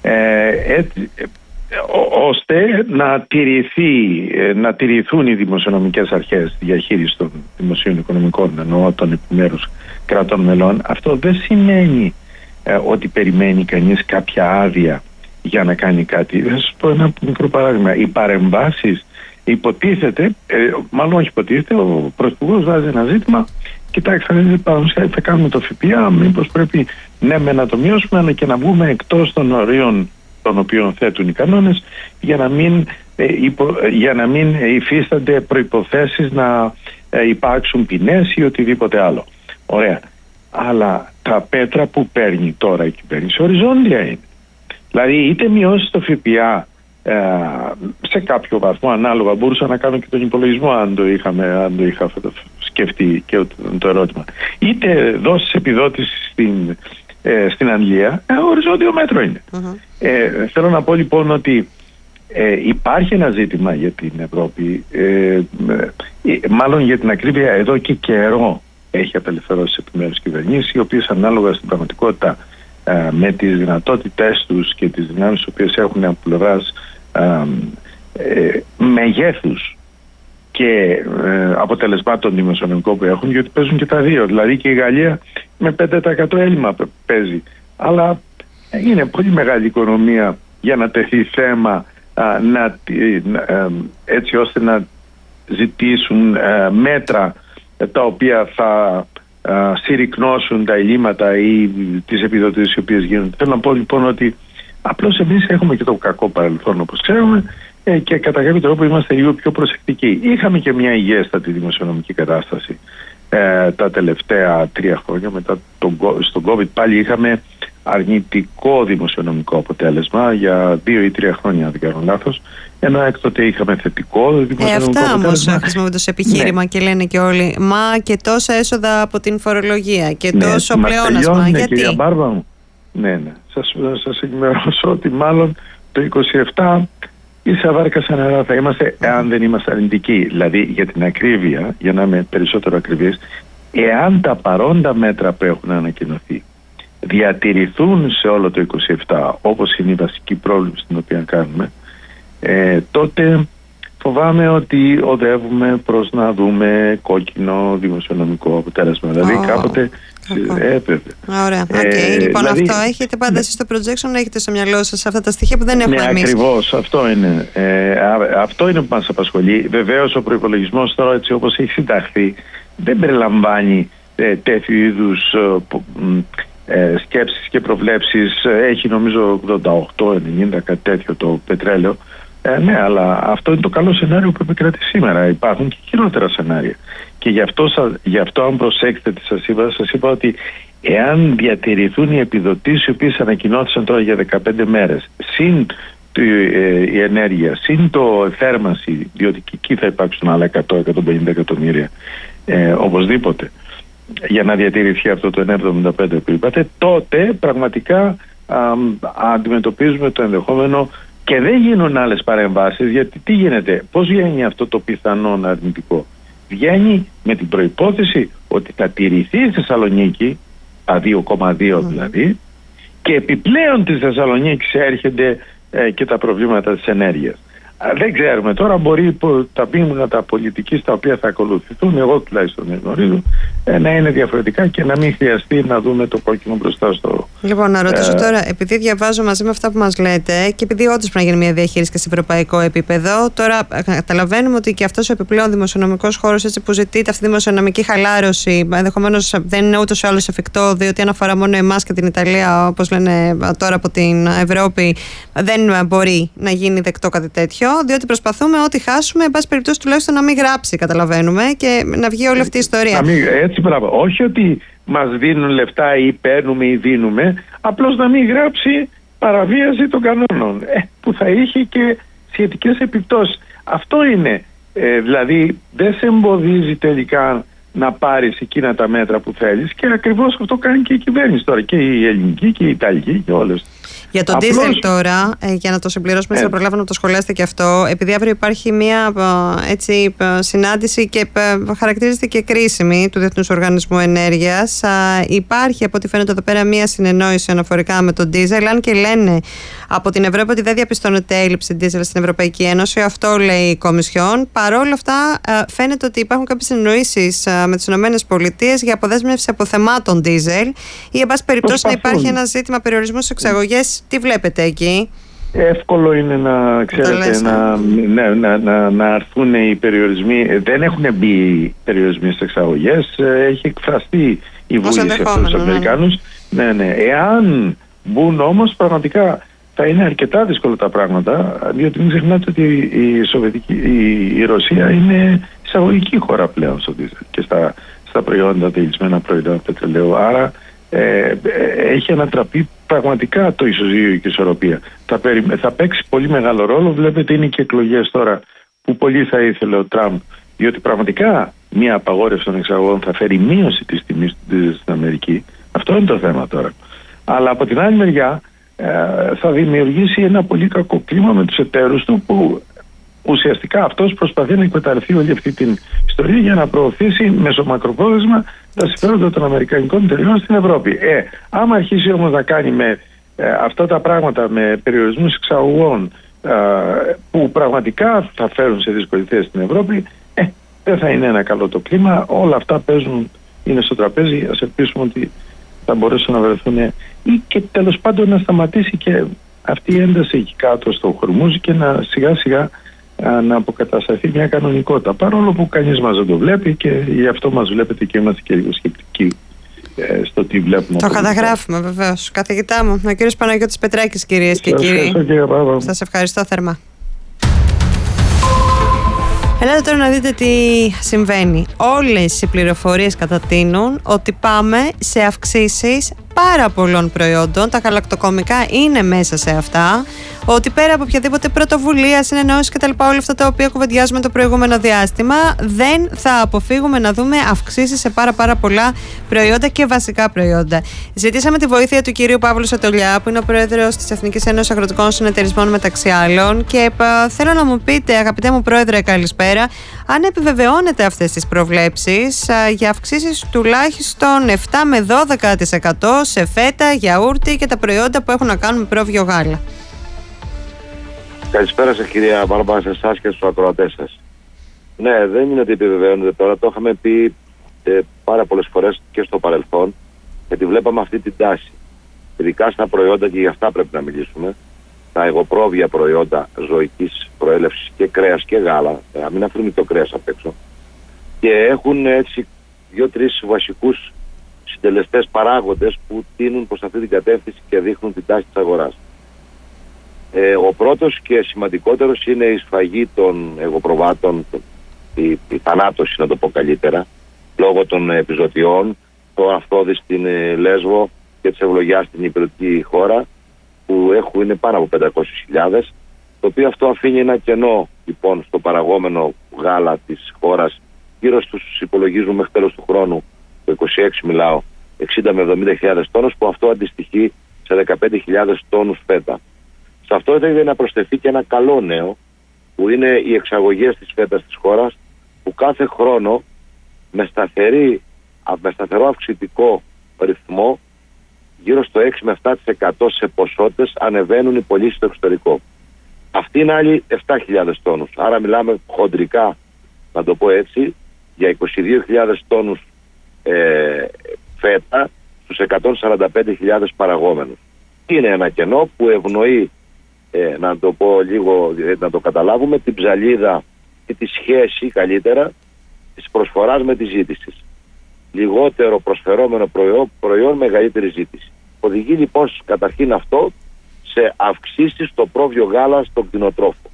ώστε να τηρηθούν οι δημοσιονομικές αρχές διαχείρισης των δημοσίων οικονομικών, εννοώ των επιμέρους κρατών μελών. Αυτό δεν σημαίνει ότι περιμένει κανείς κάποια άδεια για να κάνει κάτι. Θα σας πω ένα μικρό παράδειγμα. Οι παρεμβάσεις υποτίθεται, μάλλον όχι υποτίθεται, ο Πρωθυπουργός βάζει ένα ζήτημα. Κοιτάξτε, θα κάνουμε το ΦΠΑ, μήπως πρέπει να το μειώσουμε, αλλά και να βγούμε εκτός των ορίων των οποίων θέτουν οι κανόνες, για να μην υφίστανται προϋποθέσεις να υπάρξουν ποινές ή οτιδήποτε άλλο. Ωραία. Αλλά τα πέτρα που παίρνει τώρα η κυβέρνηση οριζόντια είναι. Δηλαδή είτε μειώσει το ΦΠΑ σε κάποιο βαθμό, ανάλογα, μπορούσα να κάνω και τον υπολογισμό αν το είχα σκεφτεί και το ερώτημα, είτε δώσει επιδότηση στην Αγγλία, οριζόντιο μέτρο είναι. Θέλω να πω λοιπόν ότι υπάρχει ένα ζήτημα για την Ευρώπη, μάλλον για την ακρίβεια εδώ και καιρό έχει απελευθερώσει επιμέρους κυβερνήσεις, οι οποίες ανάλογα στην πραγματικότητα με τις δυνατότητές τους και τις δυνάμεις τις οποίες έχουν από πλευράς μεγέθους και αποτελεσμάτων δημοσιονομικών που έχουν, γιατί παίζουν και τα δύο. Δηλαδή και η Γαλλία με 5% έλλειμμα παίζει. Αλλά είναι πολύ μεγάλη οικονομία για να τεθεί θέμα έτσι ώστε να ζητήσουν μέτρα τα οποία θα συρρικνώσουν τα ελλείμματα ή τις επιδοτήσεις οι οποίες γίνονται. Θέλω να πω λοιπόν ότι απλώς εμείς έχουμε και το κακό παρελθόν, όπως ξέρουμε, και κατά κάποιο τρόπο είμαστε λίγο πιο προσεκτικοί. Είχαμε και μια υγιέστατη δημοσιονομική κατάσταση τα τελευταία 3 χρόνια. Μετά στον COVID πάλι είχαμε αρνητικό δημοσιονομικό αποτέλεσμα για 2 ή 3 χρόνια, αν δεν κάνω λάθος. Ενώ έκτοτε είχαμε θετικό δημοσιονομικό αυτά αποτέλεσμα. Όμως χρησιμοποιούνται ως επιχείρημα, ναι. Και λένε και όλοι, μα και τόσα έσοδα από την φορολογία και τόσο πλεόνασμα. Γιατί? Κυρία Μπάρβα μου. Ναι. Σας ενημερώσω ότι μάλλον το 27 ίσα βάρκα σαν νερά θα είμαστε, εάν δεν είμαστε αρνητικοί. Δηλαδή για την ακρίβεια, για να είμαι περισσότερο ακριβής, εάν τα παρόντα μέτρα που έχουν ανακοινωθεί διατηρηθούν σε όλο το 27, όπως είναι η βασική πρόβλεψη την οποία κάνουμε, τότε φοβάμαι ότι οδεύουμε προς να δούμε κόκκινο δημοσιονομικό αποτέλεσμα. Δηλαδή κάποτε Ωραία. Λοιπόν, δηλαδή, αυτό έχετε πάντα εσείς στο projection, έχετε στο μυαλό σας αυτά τα στοιχεία που δεν έχουμε εμείς. Ακριβώς, αυτό είναι. Αυτό είναι που μας απασχολεί. Βεβαίως ο προϋπολογισμός τώρα, έτσι όπως έχει συνταχθεί, δεν περιλαμβάνει τέτοιου είδους σκέψεις και προβλέψεις. Έχει νομίζω 88-90 κάτι τέτοιο το πετρέλαιο. Ναι, αλλά αυτό είναι το καλό σενάριο που επικρατεί σήμερα. Υπάρχουν και χειρότερα σενάρια. Και γι' αυτό αν προσέξετε τι σας είπα ότι εάν διατηρηθούν οι επιδοτήσεις οι οποίες ανακοινώθησαν τώρα για 15 μέρες, συν η ενέργεια, συν το θέρμανση, διότι και εκεί θα υπάρξουν άλλα 100-150 εκατομμύρια οπωσδήποτε, για να διατηρηθεί αυτό το 1,75 που είπατε, τότε πραγματικά αντιμετωπίζουμε το ενδεχόμενο και δεν γίνουν άλλες παρεμβάσεις. Γιατί τι γίνεται, πώς βγαίνει αυτό το πιθανόν αρνητικό? Βγαίνει με την προϋπόθεση ότι θα τηρηθεί η Θεσσαλονίκη, τα 2,2 δηλαδή, και επιπλέον της Θεσσαλονίκης έρχονται και τα προβλήματα της ενέργειας. Δεν ξέρουμε τώρα, μπορεί τα μήνυματα πολιτικής τα οποία θα ακολουθηθούν, εγώ τουλάχιστον δεν γνωρίζω, να είναι διαφορετικά και να μην χρειαστεί να δούμε το κόκκινο μπροστά στο. Λοιπόν, να ρωτήσω τώρα, επειδή διαβάζω μαζί με αυτά που μας λέτε και επειδή όντως πρέπει να γίνει μια διαχείριση και σε ευρωπαϊκό επίπεδο, τώρα καταλαβαίνουμε ότι και αυτός ο επιπλέον δημοσιονομικός χώρος, έτσι που ζητείται αυτή η δημοσιονομική χαλάρωση, ενδεχομένως δεν είναι ούτως ή άλλως εφικτό, διότι αν αφορά μόνο εμάς και την Ιταλία, όπως λένε τώρα από την Ευρώπη, δεν μπορεί να γίνει δεκτό κάτι τέτοιο. Διότι προσπαθούμε ό,τι χάσουμε, εν πάση περιπτώσει τουλάχιστον να μην γράψει, καταλαβαίνουμε, και να βγει όλη αυτή η ιστορία. Έτσι, μπράβο. Όχι ότι μας δίνουν λεφτά ή παίρνουμε ή δίνουμε, απλώς να μην γράψει παραβίαση των κανόνων, που θα είχε και σχετικές επιπτώσεις. Αυτό είναι. Δηλαδή, δεν σε εμποδίζει τελικά να πάρεις εκείνα τα μέτρα που θέλεις, και ακριβώς αυτό κάνει και η κυβέρνηση τώρα, και η ελληνική και η ιταλική και όλες. Για τον ντίζελ τώρα, για να το συμπληρώσουμε, θα προλάβω να το σχολιάσετε και αυτό, επειδή αύριο υπάρχει μια συνάντηση και χαρακτηρίζεται και κρίσιμη του Διεθνούς Οργανισμού Ενέργειας. Υπάρχει, από ό,τι φαίνεται εδώ πέρα, μια συνεννόηση αναφορικά με τον ντίζελ, αν και λένε από την Ευρώπη ότι δεν διαπιστώνεται έλλειψη ντίζελ στην Ευρωπαϊκή Ένωση. Αυτό λέει η Κομισιόν. Παρόλα αυτά, φαίνεται ότι υπάρχουν κάποιες συνεννοήσεις με τις ΗΠΑ για αποδέσμευση αποθεμάτων ντίζελ, ή εν πάση περιπτώσει να υπάρχει ένα ζήτημα περιορισμού στις εξαγωγές. Τι βλέπετε εκεί? Εύκολο είναι να ξέρετε να αρθούν οι περιορισμοί. Δεν έχουν μπει οι περιορισμοί στις εξαγωγές. Έχει εκφραστεί η βούληση από τους Αμερικάνους. Ναι. Εάν μπουν όμως, πραγματικά θα είναι αρκετά δύσκολα τα πράγματα, διότι μην ξεχνάτε ότι η Ρωσία είναι εισαγωγική χώρα πλέον και στα προϊόντα, διελισμένα προϊόντα πετρελαίου. Άρα έχει ανατραπεί πραγματικά το ισοζύγιο και η ισορροπία. Θα παίξει πολύ μεγάλο ρόλο. Βλέπετε, είναι και εκλογές τώρα που πολύ θα ήθελε ο Τραμπ, διότι πραγματικά μια απαγόρευση των εξαγωγών θα φέρει μείωση της τιμής στην Αμερική. Αυτό είναι το θέμα τώρα. Αλλά από την άλλη μεριά θα δημιουργήσει ένα πολύ κακό κλίμα με τους εταίρους του, που ουσιαστικά αυτός προσπαθεί να εκμεταλλευτεί όλη αυτή την ιστορία για να προωθήσει μεσομακροπρόθεσμα τα συμφέροντα των αμερικανικών εταιριών στην Ευρώπη. Άμα αρχίσει όμως να κάνει με αυτά τα πράγματα, με περιορισμούς εξαγωγών που πραγματικά θα φέρουν σε δύσκολη θέση στην Ευρώπη, δεν θα είναι ένα καλό το κλίμα. Όλα αυτά παίζουν, είναι στο τραπέζι. Ας ελπίσουμε ότι θα μπορέσουν να βρεθούν, ή και τέλος πάντων να σταματήσει και αυτή η ένταση εκεί κάτω στο Χορμούζ και να σιγά σιγά να αποκατασταθεί μια κανονικότητα, παρόλο που κανείς μας δεν το βλέπει, και γι' αυτό μας βλέπετε και είμαστε και λίγο σκεπτικοί στο τι βλέπουμε. Το καταγράφουμε βεβαίως. Καθηγητά μου, ο κύριος Παναγιώτης Πετράκης, κυρίες και κύριοι. Σας ευχαριστώ θερμά. Ελάτε τώρα να δείτε τι συμβαίνει. Όλες οι πληροφορίες κατατείνουν ότι πάμε σε αυξήσεις πάρα πολλών προϊόντων. Τα γαλακτοκομικά είναι μέσα σε αυτά. Ότι πέρα από οποιαδήποτε πρωτοβουλία, συνεννόηση κτλ., όλα αυτά τα οποία κουβεντιάζουμε το προηγούμενο διάστημα, δεν θα αποφύγουμε να δούμε αυξήσεις σε πάρα πολλά προϊόντα και βασικά προϊόντα. Ζητήσαμε τη βοήθεια του κυρίου Παύλου Σατολιά, που είναι ο πρόεδρος της Εθνικής Ένωσης Αγροτικών Συνεταιρισμών, μεταξύ άλλων, και θέλω να μου πείτε, αγαπητέ μου πρόεδρε, καλησπέρα, αν επιβεβαιώνετε αυτές τις προβλέψεις για αυξήσεις τουλάχιστον 7 με 12% σε φέτα, γιαούρτι και τα προϊόντα που έχουν να κάνουν με πρόβιο γάλα. Καλησπέρα σας, κυρία Μπάρμπα, σε εσάς και στους ακροατές σας. Ναι, δεν είναι ότι επιβεβαιώνεται τώρα, το είχαμε πει πάρα πολλές φορές και στο παρελθόν, γιατί βλέπαμε αυτή την τάση. Ειδικά στα προϊόντα, και για αυτά πρέπει να μιλήσουμε, τα εγωπρόβια προϊόντα ζωικής προέλευσης και κρέας και γάλα, να μην αφήνουμε το κρέας απ' έξω, και έχουν έτσι 2-3 βασικούς συντελεστές παράγοντες που τείνουν προς αυτή την κατεύθυνση και δείχνουν την τάση της αγοράς. Ο πρώτος και σημαντικότερος είναι η σφαγή των εγωπροβάτων, η θανάτωση, να το πω καλύτερα, λόγω των επιζωτιών, το Αυθόδη στην Λέσβο και της Ευλογιάς στην υπηρετική χώρα, που είναι πάνω από 500.000, το οποίο αυτό αφήνει ένα κενό λοιπόν στο παραγόμενο γάλα της χώρας, γύρω στους, υπολογίζουμε μέχρι τέλος του χρόνου, το 26 μιλάω, 60 με 70.000 τόνους, που αυτό αντιστοιχεί σε 15.000 τόνους φέτα. Σε αυτό θα να προσθεθεί και ένα καλό νέο, που είναι οι εξαγωγές της φέτας της χώρας, που κάθε χρόνο με σταθερό αυξητικό ρυθμό, γύρω στο 6 με 7% σε ποσότητες, ανεβαίνουν οι πωλήσεις στο εξωτερικό. Αυτή είναι άλλοι 7.000 τόνους. Άρα μιλάμε χοντρικά, να το πω έτσι, για 22.000 τόνους φέτα στους 145.000 παραγόμενους. Είναι ένα κενό που ευνοεί, να το πω λίγο, να το καταλάβουμε, την ψαλίδα και τη σχέση καλύτερα της προσφοράς με τη ζήτηση. Λιγότερο προσφερόμενο προϊόν, μεγαλύτερη ζήτηση. Οδηγεί λοιπόν καταρχήν αυτό σε αυξήσεις στο πρόβιο γάλα στον κτηνοτρόφο.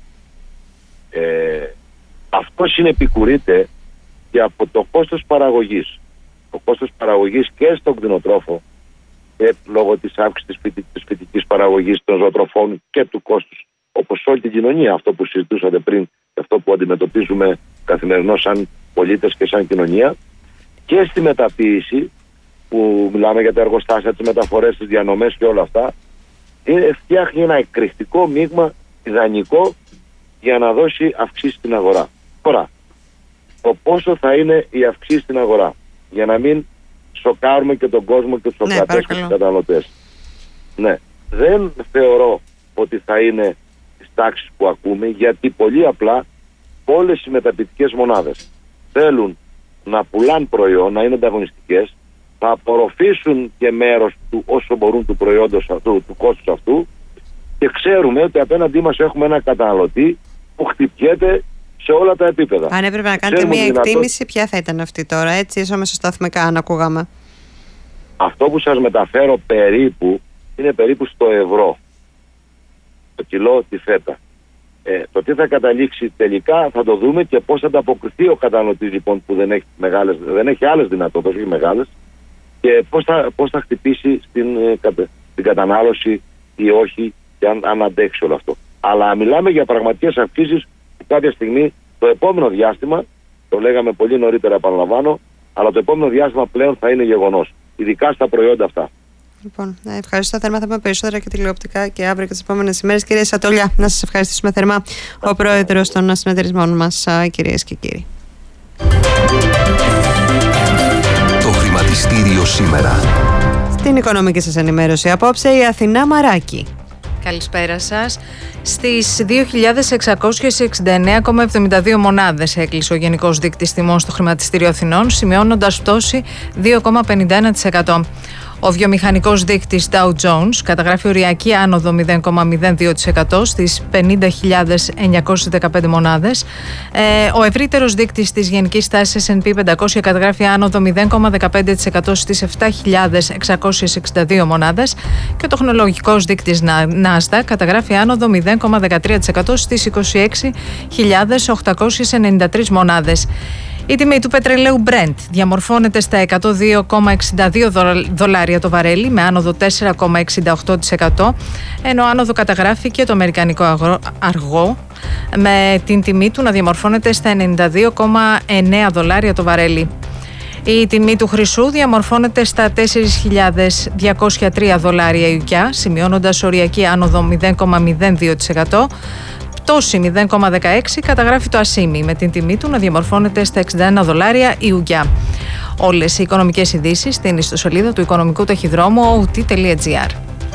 Αυτό συνεπικουρείται και από το κόστος παραγωγής. Το κόστος παραγωγής και στον κτηνοτρόφο, και λόγω της αύξησης της φυτικής παραγωγής των ζωοτροφών και του κόστους, όπως όλη την κοινωνία, αυτό που συζητούσατε πριν και αυτό που αντιμετωπίζουμε καθημερινώς σαν πολίτες και σαν κοινωνία, και στη μεταποίηση, που μιλάμε για τα εργοστάσια, τις μεταφορές, τις διανομές και όλα αυτά, φτιάχνει ένα εκρηκτικό μείγμα ιδανικό για να δώσει αυξήσεις στην αγορά. Τώρα, το πόσο θα είναι η αυξήσεις στην αγορά, για να μην σοκάρουμε και τον κόσμο και τους οπλατές και τους καταναλωτές. Ναι, δεν θεωρώ ότι θα είναι τις τάξεις που ακούμε, γιατί πολύ απλά όλες οι μεταποιητικές μονάδες θέλουν να πουλάνε προϊόν, να είναι ανταγωνιστικές, θα απορροφήσουν και μέρος του όσο μπορούν του προϊόντος αυτού, του κόστους αυτού, και ξέρουμε ότι απέναντί μας έχουμε ένα καταναλωτή που χτυπιέται σε όλα τα επίπεδα. Αν έπρεπε να κάνετε μια εκτίμηση, ποια θα ήταν αυτή τώρα, έτσι, όσο μεσοσταθμικά αν ακούγαμε? Αυτό που σας μεταφέρω περίπου είναι περίπου στο ευρώ το κιλό τη φέτα. Το τι θα καταλήξει τελικά θα το δούμε και πώς θα ανταποκριθεί ο καταναλωτής, λοιπόν, που δεν έχει άλλες δυνατότητες, όχι μεγάλες, και πώς θα χτυπήσει στην κατανάλωση ή όχι, και αν αντέξει όλο αυτό. Αλλά μιλάμε για πραγματικές αυξήσεις που κάποια στιγμή, το επόμενο διάστημα, το λέγαμε πολύ νωρίτερα, επαναλαμβάνω, αλλά το επόμενο διάστημα πλέον θα είναι γεγονός, ειδικά στα προϊόντα αυτά. Λοιπόν, ευχαριστώ θερμά. Θα πούμε περισσότερα και τηλεοπτικά και αύριο και τις επόμενες ημέρες. Κύριε Σατολιά, να σας ευχαριστήσουμε θερμά, ο πρόεδρος των συνεταιρισμών μας, κυρίες και κύριοι. Το χρηματιστήριο σήμερα. Στην οικονομική σας ενημέρωση απόψε η Αθηνά Μαράκη. Καλησπέρα σας. Στις 2.669,72 μονάδες έκλεισε ο Γενικός Δείκτης Τιμών στο Χρηματιστήριο Αθηνών, σημειώνοντας πτώση 2,51%. Ο βιομηχανικός δείκτης Dow Jones καταγράφει οριακή άνοδο 0,02% στις 50.915 μονάδες. Ο ευρύτερος δείκτης της γενικής τάσης S&P 500 καταγράφει άνοδο 0,15% στις 7.662 μονάδες και ο τεχνολογικός δείκτης Nasdaq καταγράφει άνοδο 0,13% στις 26.893 μονάδες. Η τιμή του πετρελαίου Brent διαμορφώνεται στα $102,62 το βαρέλι με άνοδο 4,68%, ενώ άνοδο καταγράφει και το αμερικανικό αργό με την τιμή του να διαμορφώνεται στα $92,9 το βαρέλι. Η τιμή του χρυσού διαμορφώνεται στα $4.203 ιουκιά, σημειώνοντας οριακή άνοδο 0,02%. Πτώση 0,16 καταγράφει το ασίμι με την τιμή του να διαμορφώνεται στα $61 ιουγκιά. Όλες οι οικονομικές ειδήσεις στην ιστοσελίδα του οικονομικού ταχυδρόμου OT.gr.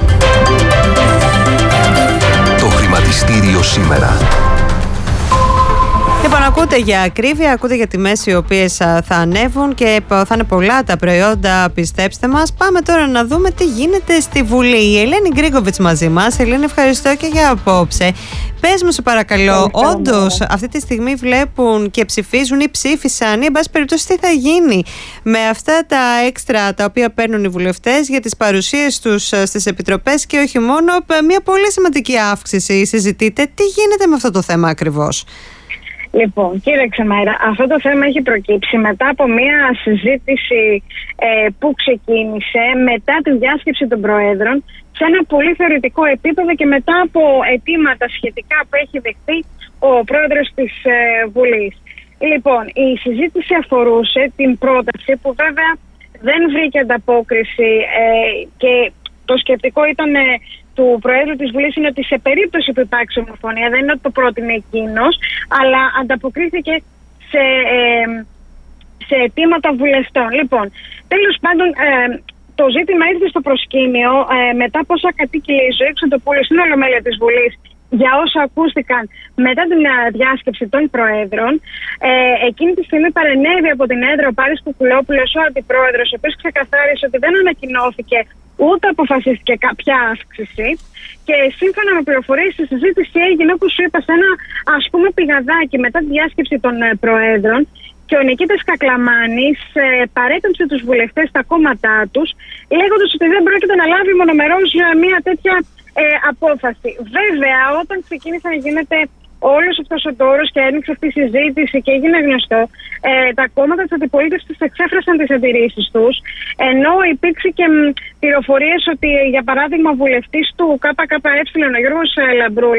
Το χρηματιστήριο σήμερα. Λοιπόν, ακούτε για ακρίβεια, ακούτε για τιμές οι οποίες θα ανέβουν και θα είναι πολλά τα προϊόντα, πιστέψτε μας. Πάμε τώρα να δούμε τι γίνεται στη Βουλή. Η Ελένη Γκρίγκοβιτς μαζί μας. Ελένη, ευχαριστώ και για απόψε. Πες μου, σε παρακαλώ, όντως αυτή τη στιγμή βλέπουν και ψηφίζουν ή ψήφισαν ή εν πάση περιπτώσει τι θα γίνει με αυτά τα έξτρα τα οποία παίρνουν οι βουλευτές για τις παρουσίες τους στις επιτροπές και όχι μόνο, μια πολύ σημαντική αύξηση συζητείτε. Τι γίνεται με αυτό το θέμα ακριβώς? Λοιπόν, κοίταξε Μάιρα, αυτό το θέμα έχει προκύψει μετά από μια συζήτηση που ξεκίνησε μετά τη διάσκεψη των Προέδρων σε ένα πολύ θεωρητικό επίπεδο και μετά από αιτήματα σχετικά που έχει δεχτεί ο Πρόεδρος της Βουλής. Λοιπόν, η συζήτηση αφορούσε την πρόταση που βέβαια δεν βρήκε ανταπόκριση και το σκεπτικό ήταν του Προέδρου της Βουλής είναι ότι σε περίπτωση που υπάρξει ομοφωνία, δεν είναι ότι το πρότεινε εκείνος, αλλά ανταποκρίθηκε σε αιτήματα βουλευτών. Λοιπόν, τέλος πάντων, το ζήτημα ήρθε στο προσκήνιο μετά από όσα κατοίκηλε η Ζωή Ξαντοπούλου στην Ολομέλεια της Βουλής για όσα ακούστηκαν μετά την διάσκεψη των Προέδρων. Εκείνη τη στιγμή παρενέβη από την έδρα ο Πάρης Κουκουλόπουλος, ο Αντιπρόεδρος, ο οποίος ξεκαθάρισε ότι δεν ανακοινώθηκε ούτε αποφασίστηκε κάποια αύξηση. Και σύμφωνα με πληροφορίες, η συζήτηση έγινε, όπως σου είπα, σε ένα ας πούμε πηγαδάκι μετά τη διάσκεψη των Προέδρων. Και ο Νικήτας Κακλαμάνης παρέταξε τους βουλευτές στα κόμματά τους, λέγοντας ότι δεν πρόκειται να λάβει μονομερώς μια τέτοια απόφαση. Βέβαια, όταν ξεκίνησε να γίνεται όλος αυτός ο τόρος και ένοιξε αυτή η συζήτηση και έγινε γνωστό, τα κόμματα της αντιπολίτευσης εξέφρασαν τις αντιρρήσεις τους, ενώ υπήρξε και πληροφορίες ότι, για παράδειγμα, βουλευτής του ΚΚΕ, ο Γιώργος Λαμπρούλης,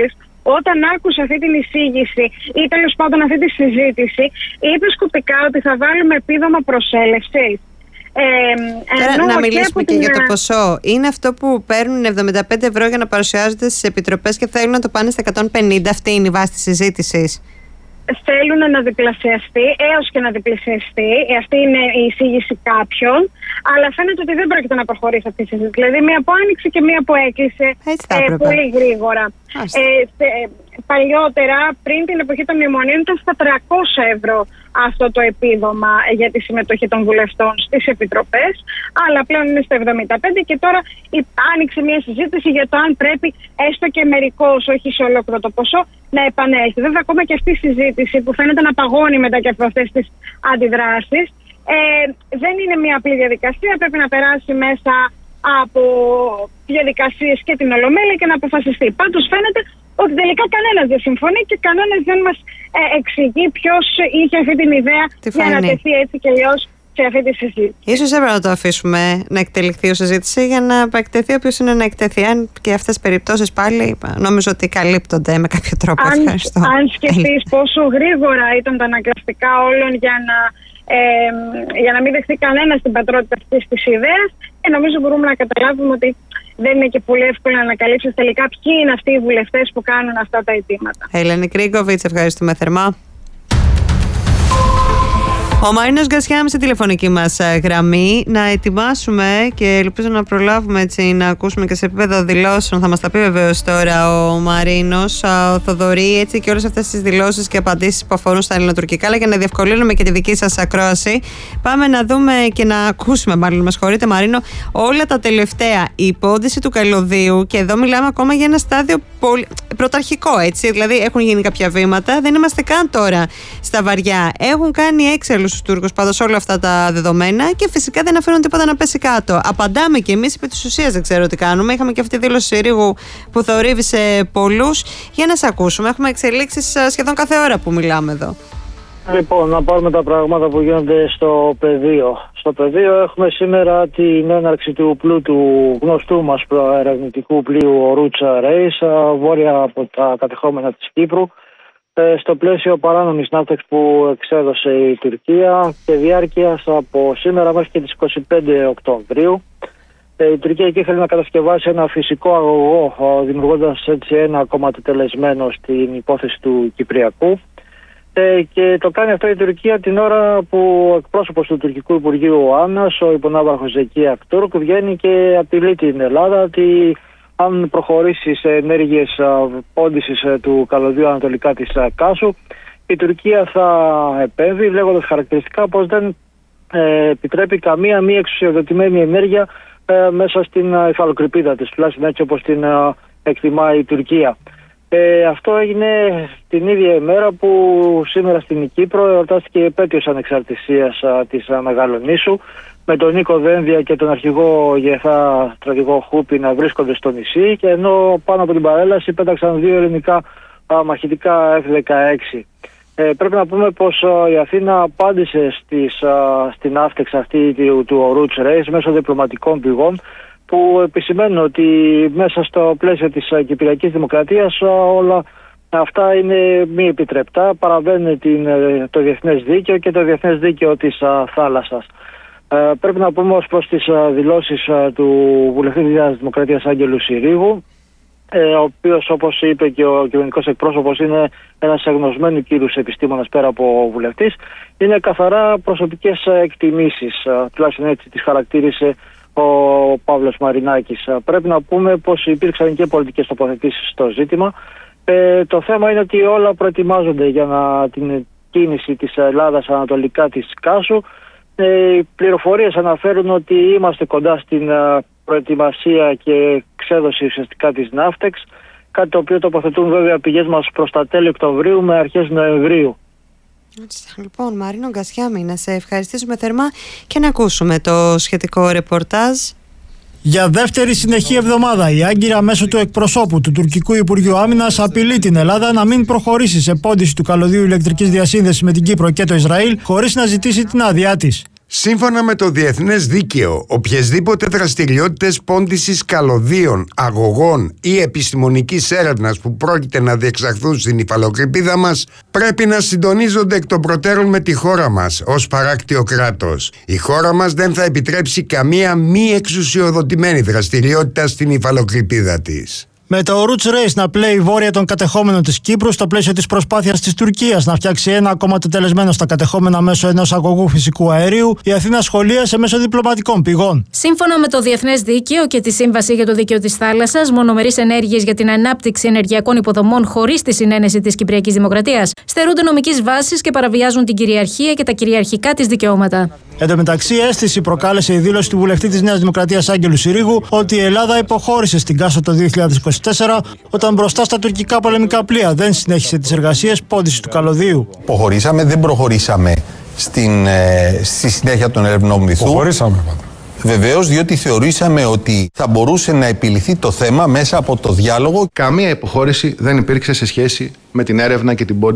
όταν άκουσε αυτή την εισήγηση ή τέλος πάντων αυτή τη συζήτηση, είπε σκοπικά ότι θα βάλουμε επίδομα προσέλευσης. Να μιλήσουμε και για το ποσό. Είναι αυτό που παίρνουν 75 ευρώ για να παρουσιάζονται στις επιτροπές και θέλουν να το πάνε στα 150. Αυτή είναι η βάση της συζήτησης. Θέλουν να διπλασιαστεί, έως και να διπλασιαστεί. Αυτή είναι η εισήγηση κάποιων. Αλλά φαίνεται ότι δεν πρόκειται να προχωρήσει αυτή η συζήτηση. Δηλαδή, μία που άνοιξε και μία που έκλεισε πολύ γρήγορα. Παλιότερα, πριν την εποχή των μνημονίων, ήταν στα 300 ευρώ αυτό το επίδομα για τη συμμετοχή των βουλευτών στις επιτροπές, αλλά πλέον είναι στα 75 και τώρα άνοιξε μια συζήτηση για το αν πρέπει έστω και μερικώς, όχι σε ολόκληρο το ποσό, να επανέλθει. Βέβαια, ακόμα και αυτή η συζήτηση που φαίνεται να παγώνει μετά και από αυτές τις αντιδράσεις, δεν είναι μια απλή διαδικασία, πρέπει να περάσει μέσα από διαδικασίες και την Ολομέλεια και να αποφασιστεί. Πάντως φαίνεται ότι τελικά κανένας δεν συμφωνεί και κανένας δεν μας εξηγεί ποιος είχε αυτή την ιδέα για να τεθεί έτσι και αλλιώς σε αυτή τη συζήτηση. Ίσως έπρεπε να το αφήσουμε να εκτελεχθεί η συζήτηση για να εκτεθεί όποιος είναι να εκτεθεί. Αν και αυτές τις περιπτώσεις πάλι νομίζω ότι καλύπτονται με κάποιο τρόπο. Αν σκεφτείς πόσο γρήγορα ήταν τα αναγκαστικά όλων για να μην δεχθεί κανένα την πατρότητα αυτής της ιδέας, νομίζω μπορούμε να καταλάβουμε ότι δεν είναι και πολύ εύκολο να ανακαλύψεις τελικά ποιοι είναι αυτοί οι βουλευτές που κάνουν αυτά τα αιτήματα. Ελένη Κρίκοβιτς, ευχαριστούμε θερμά. Ο Μαρίνος Γκασιάμ στη τηλεφωνική μας γραμμή. Να ετοιμάσουμε και ελπίζω να προλάβουμε έτσι να ακούσουμε και σε επίπεδο δηλώσεων. Θα μας τα πει βεβαίως τώρα ο Μαρίνος, ο Θοδωρή, έτσι και όλες αυτές τις δηλώσεις και απαντήσεις που αφορούν στα ελληνοτουρκικά. Αλλά για να διευκολύνουμε και τη δική σας ακρόαση, πάμε να δούμε και να ακούσουμε, μάλλον με συγχωρείτε Μαρίνο, όλα τα τελευταία. Η υπόθεση του καλωδίου, και εδώ μιλάμε ακόμα για ένα στάδιο πρωταρχικό, έτσι. Δηλαδή έχουν γίνει κάποια βήματα, δεν είμαστε καν τώρα στα βαριά. Έχουν κάνει έξαλλους τους Τούρκους πάντως όλα αυτά τα δεδομένα και φυσικά δεν αφήνουν τίποτα να πέσει κάτω. Απαντάμε κι εμείς, επί της ουσίας δεν ξέρω τι κάνουμε. Είχαμε και αυτή τη δήλωση Συρίγου που θορύβησε πολλούς. Για να σε ακούσουμε. Έχουμε εξελίξεις σχεδόν κάθε ώρα που μιλάμε εδώ. Λοιπόν, να πάρουμε τα πράγματα που γίνονται στο πεδίο. Στο πεδίο έχουμε σήμερα την έναρξη του γνωστού μας προερευνητικού πλοίου Ρούτσα Ρέις, βόρεια από τα κατεχόμενα της Κύπρου, στο πλαίσιο παράνομης ναύταξης που εξέδωσε η Τουρκία και διάρκειας από σήμερα μέχρι και τις 25 Οκτωβρίου. Η Τουρκία εκεί θέλει να κατασκευάσει ένα φυσικό αγωγό, δημιουργώντας έτσι ένα κόμμα τελεσμένο στην υπόθεση του Κυπριακού. Και το κάνει αυτό η Τουρκία την ώρα που ο εκπρόσωπος του τουρκικού Υπουργείου Άμυνας, ο υπονάβαρχος Ζεκί Ακτούρκ, βγαίνει και απειλεί την Ελλάδα ότι αν προχωρήσει σε ενέργειες πόντισης του καλωδίου ανατολικά της Κάσου, η Τουρκία θα επέμβει λέγοντας χαρακτηριστικά πως δεν επιτρέπει καμία μη εξουσιοδοτημένη ενέργεια μέσα στην υφαλοκρηπίδα της, τουλάχιστον έτσι όπως την εκτιμά η Τουρκία. Αυτό έγινε την ίδια ημέρα που σήμερα στην Κύπρο εορτάστηκε η επέτειος ανεξαρτησίας της Μεγαλονήσου, με τον Νίκο Δένδια και τον αρχηγό ΓΕΘΑ στρατηγό Χούπι να βρίσκονται στο νησί, και ενώ πάνω από την παρέλαση πέταξαν 2 ελληνικά μαχητικά F-16. Πρέπει να πούμε πως η Αθήνα απάντησε στην άφτεξη αυτή του Ρούτς Ρέις μέσω διπλωματικών πηγών, που επισημαίνουν ότι μέσα στο πλαίσιο της Κυπριακής Δημοκρατίας όλα αυτά είναι μη επιτρεπτά, παραβαίνουν το διεθνές δίκαιο και το διεθνές δίκαιο της θάλασσας. Πρέπει να πούμε ως προς τις δηλώσεις του βουλευτή της Νέας Δημοκρατίας Άγγελου Συρίγου, ο οποίος, όπως είπε και ο κυβερνητικός εκπρόσωπος, είναι ένας εγνωσμένου κύρους επιστήμονας πέρα από βουλευτής, είναι καθαρά προσωπικές εκτιμήσεις, τουλάχιστον έτσι τις χαρακτήρισε ο Παύλος Μαρινάκης. Πρέπει να πούμε πως υπήρξαν και πολιτικές τοποθετήσεις στο ζήτημα. Το θέμα είναι ότι όλα προετοιμάζονται για την κίνηση της Ελλάδας ανατολικά της Κάσου. Οι πληροφορίες αναφέρουν ότι είμαστε κοντά στην προετοιμασία και εξέδωση ουσιαστικά της ναύτεξ, κάτι το οποίο τοποθετούν βέβαια πηγές μας προς τα τέλη Οκτωβρίου με αρχές Νοεμβρίου. Λοιπόν, Μαρίνο Γκασιάμι, να σε ευχαριστήσουμε θερμά και να ακούσουμε το σχετικό ρεπορτάζ. Για δεύτερη συνεχή εβδομάδα, η Άγκυρα μέσω του εκπροσώπου του Τουρκικού Υπουργείου Άμυνας απειλεί την Ελλάδα να μην προχωρήσει σε πόντιση του καλωδίου ηλεκτρικής διασύνδεσης με την Κύπρο και το Ισραήλ χωρίς να ζητήσει την άδειά της. Σύμφωνα με το διεθνές δίκαιο, οποιασδήποτε δραστηριότητες πόντισης καλωδίων, αγωγών ή επιστημονικής έρευνας που πρόκειται να διεξαχθούν στην υφαλοκρηπίδα μας πρέπει να συντονίζονται εκ των προτέρων με τη χώρα μας ως παράκτιο κράτος. Η χώρα μας δεν θα επιτρέψει καμία μη εξουσιοδοτημένη δραστηριότητα στην υφαλοκρηπίδα της. Με το Roots Race να πλέει βόρεια των κατεχόμενων της Κύπρου στο πλαίσιο της προσπάθειας της Τουρκίας να φτιάξει ένα ακόμα τετελεσμένο στα κατεχόμενα μέσω ενός αγωγού φυσικού αερίου, η Αθήνα σχολίασε μέσω διπλωματικών πηγών. Σύμφωνα με το διεθνές δίκαιο και τη Σύμβαση για το Δίκαιο της Θάλασσας, μονομερείς ενέργειες για την ανάπτυξη ενεργειακών υποδομών χωρίς τη συνένεση της Κυπριακής Δημοκρατίας στερούνται νομικής βάσης και παραβιάζουν την κυριαρχία και τα κυριαρχικά της δικαιώματα. Εν τω μεταξύ, αίσθηση προκάλεσε η δήλωση του βουλευτή της Νέας Δημοκρατίας Άγγελου Συρίγου ότι η Ελλάδα υποχώρησε στην Κάσο το 2024 όταν μπροστά στα τουρκικά πολεμικά πλοία δεν συνέχισε τις εργασίες πόντισης του καλωδίου. Υποχωρήσαμε, δεν προχωρήσαμε στη συνέχεια των ερευνών βυθού. Υποχωρήσαμε. Βεβαίως, διότι θεωρήσαμε ότι θα μπορούσε να επιληθεί το θέμα μέσα από το διάλογο. Καμία υποχώρηση δεν υπήρξε σε σχέση με την έρευνα και την πόντιση